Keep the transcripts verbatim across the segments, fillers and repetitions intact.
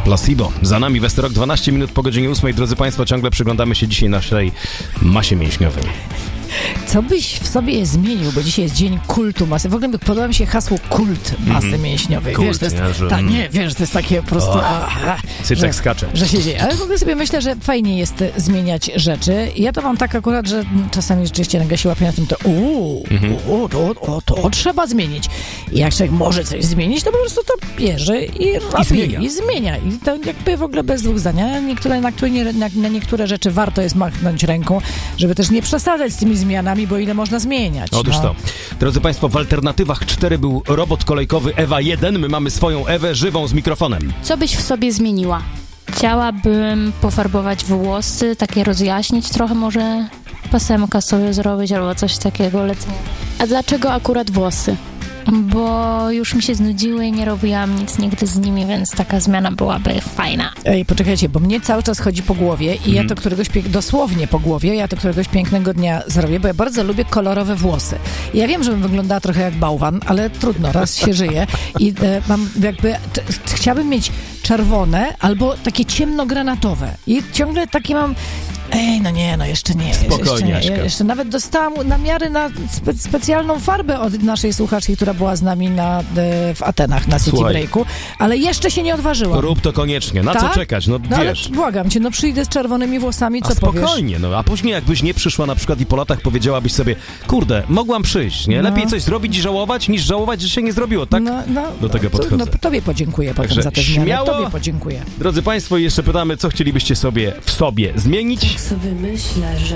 Placebo. Za nami Westerok, dwanaście minut po godzinie ósmej. Drodzy Państwo, ciągle przyglądamy się dzisiaj naszej masie mięśniowej. Co byś w sobie zmienił, bo dzisiaj jest dzień kultu masy. W ogóle podoba mi się hasło kult masy mm-hmm. mięśniowej. Kult, wiesz, to jest, nie, że... ta, nie, wiesz, to jest takie po prostu... Oh, aha, cycek skacze. Że się dzieje. Ale w ogóle sobie myślę, że fajnie jest zmieniać rzeczy. Ja to mam tak akurat, że czasami rzeczywiście noga się łapie na tym, to uuu, mm-hmm. u, to, o, to trzeba zmienić. I jak człowiek może coś zmienić, to po prostu to bierze i robi. I zmienia. I zmienia. I to jakby w ogóle bez dwóch zdania. Niektóre, na, które, na, na niektóre rzeczy warto jest machnąć ręką, żeby też nie przesadzać z tymi zmianami, bo ile można zmieniać. Otóż no. to. Drodzy Państwo, w alternatywach cztery był robot kolejkowy Ewa jeden. My mamy swoją Ewę żywą z mikrofonem. Co byś w sobie zmieniła? Chciałabym pofarbować włosy, takie rozjaśnić trochę, może pasemka sobie zrobić albo coś takiego letniego. A dlaczego akurat włosy? Bo już mi się znudziły i nie robiłam nic nigdy z nimi, więc taka zmiana byłaby fajna. Ej, poczekajcie, bo mnie cały czas chodzi po głowie i mm. ja to któregoś, pięk- dosłownie po głowie, ja to któregoś pięknego dnia zrobię, bo ja bardzo lubię kolorowe włosy. Ja wiem, że bym wyglądała trochę jak bałwan, ale trudno, raz się żyje i e, mam jakby, t- t- chciałabym mieć czerwone albo takie ciemnogranatowe i ciągle takie mam. Ej, no nie, no jeszcze nie. Spokojnie, jeszcze, nie. Ja jeszcze nawet dostałam namiary na spe- specjalną farbę od naszej słuchaczki, która była z nami na, w Atenach na City Słuchaj. Breaku, ale jeszcze się nie odważyłam. Rób to koniecznie. Na tak? co czekać? No, no wiesz. Ale błagam cię, no przyjdę z czerwonymi włosami, co a spokojnie, powiesz? no a później jakbyś nie przyszła na przykład i po latach powiedziałabyś sobie, kurde, mogłam przyjść, nie? Lepiej no. coś zrobić i żałować, niż żałować, że się nie zrobiło, tak? No, no, Do tego to, podchodzę. No tobie podziękuję potem Także za te zmiany. śmiało. Tobie podziękuję. Drodzy Państwo, jeszcze pytamy, co chcielibyście sobie w sobie zmienić? Tak sobie myślę, że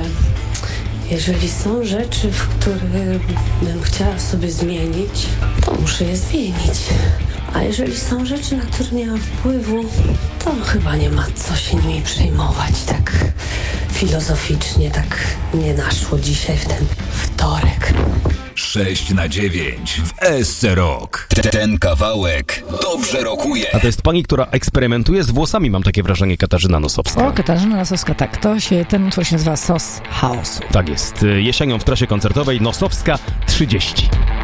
jeżeli są rzeczy, w których bym chciała sobie zmienić, to muszę je zmienić. A jeżeli są rzeczy, na które nie mam wpływu, to chyba nie ma co się nimi przejmować. Tak filozoficznie, tak nie naszło dzisiaj w ten wtorek. sześć na dziewięć w S C Rock. Ten kawałek dobrze rokuje. A to jest pani, która eksperymentuje z włosami, mam takie wrażenie, Katarzyna Nosowska. O, Katarzyna Nosowska, tak. To się, ten utwór się nazywa Sos Chaosu. Tak jest. Jesienią w trasie koncertowej Nosowska trzydzieści.